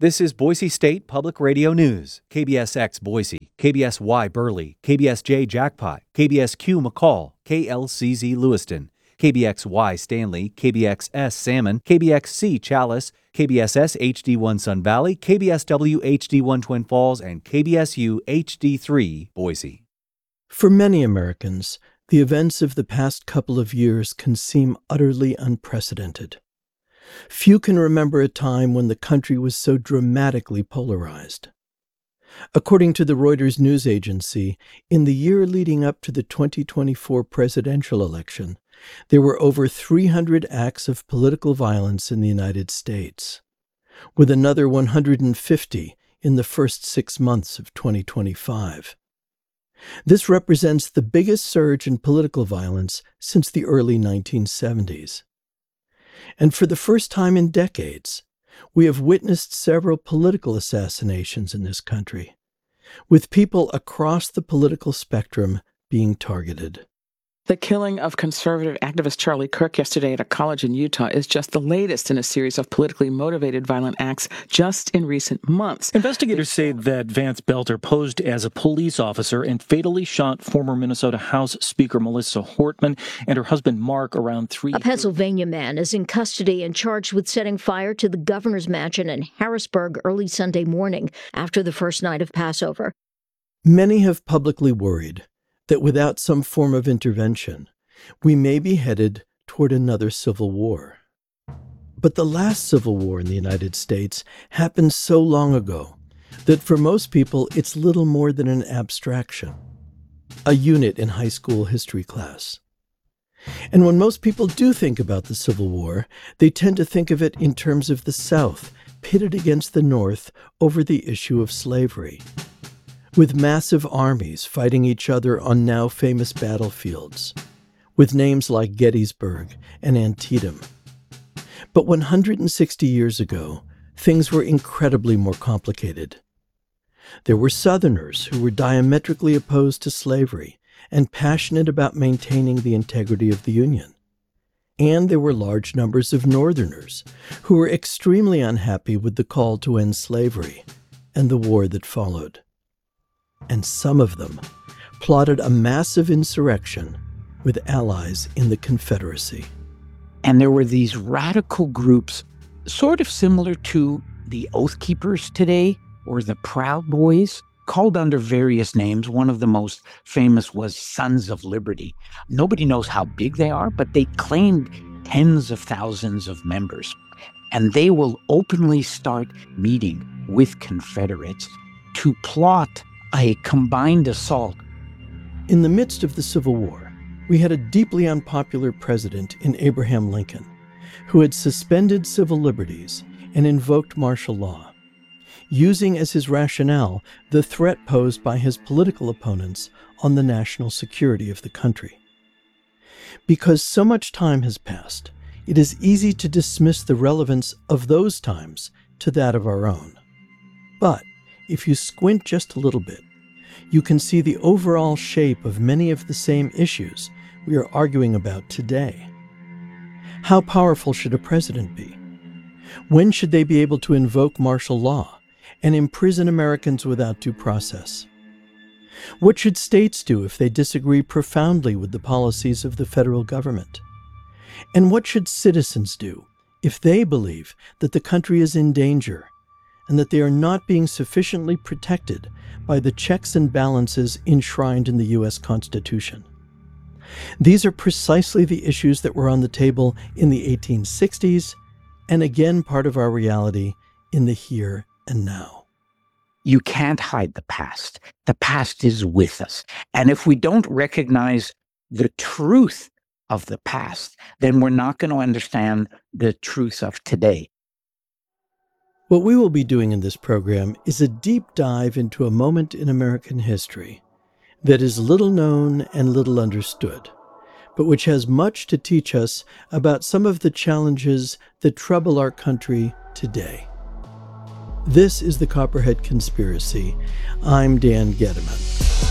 This is Boise State Public Radio News. KBSX Boise, KBSY Burley, KBSJ Jackpot, KBSQ McCall, KLCZ Lewiston, KBXY Stanley, KBXS Salmon, KBXC Chalice, KBSS HD1 Sun Valley, KBSW HD1 Twin Falls, and KBSU HD3 Boise. For many Americans, the events of the past couple of years can seem utterly unprecedented. Few can remember a time when the country was so dramatically polarized. According to the Reuters news agency, in the year leading up to the 2024 presidential election, there were over 300 acts of political violence in the United States, with another 150 in the first 6 months of 2025. This represents the biggest surge in political violence since the early 1970s. And for the first time in decades, we have witnessed several political assassinations in this country, with people across the political spectrum being targeted. The killing of conservative activist Charlie Kirk yesterday at a college in Utah is just the latest in a series of politically motivated violent acts just in recent months. Investigators say that Vance Belter posed as a police officer and fatally shot former Minnesota House Speaker Melissa Hortman and her husband Mark around 3. A Pennsylvania man is in custody and charged with setting fire to the governor's mansion in Harrisburg early Sunday morning after the first night of Passover. Many have publicly worried that without some form of intervention, we may be headed toward another civil war. But the last civil war in the United States happened so long ago that for most people it's little more than an abstraction, a unit in high school history class. And when most people do think about the Civil War, they tend to think of it in terms of the South pitted against the North over the issue of slavery, with massive armies fighting each other on now famous battlefields, with names like Gettysburg and Antietam. But 160 years ago, things were incredibly more complicated. There were Southerners who were diametrically opposed to slavery and passionate about maintaining the integrity of the Union. And there were large numbers of Northerners who were extremely unhappy with the call to end slavery and the war that followed. And some of them plotted a massive insurrection with allies in the Confederacy. And there were these radical groups, sort of similar to the Oath Keepers today, or the Proud Boys, called under various names. One of the most famous was Sons of Liberty. Nobody knows how big they are, but they claimed tens of thousands of members. And they will openly start meeting with Confederates to plot a combined assault. In the midst of the Civil War, we had a deeply unpopular president in Abraham Lincoln, who had suspended civil liberties and invoked martial law, using as his rationale the threat posed by his political opponents on the national security of the country. Because so much time has passed, it is easy to dismiss the relevance of those times to that of our own. But if you squint just a little bit, you can see the overall shape of many of the same issues we are arguing about today. How powerful should a president be? When should they be able to invoke martial law and imprison Americans without due process? What should states do if they disagree profoundly with the policies of the federal government? And what should citizens do if they believe that the country is in danger and that they are not being sufficiently protected by the checks and balances enshrined in the U.S. Constitution? These are precisely the issues that were on the table in the 1860s, and again part of our reality in the here and now. You can't hide the past. The past is with us. And if we don't recognize the truth of the past, then we're not going to understand the truth of today. What we will be doing in this program is a deep dive into a moment in American history that is little known and little understood, but which has much to teach us about some of the challenges that trouble our country today. This is the Copperhead Conspiracy. I'm Dan Gediman.